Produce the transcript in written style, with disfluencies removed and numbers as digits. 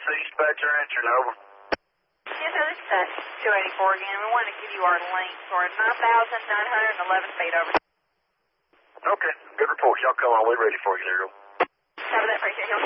dispatcher answering, over. Yes, sir, this is 284 again. We want to give you our link for 9,911 feet, over. Okay, good report. Y'all come on. We're ready for you, there, go. Cover that, appreciate you.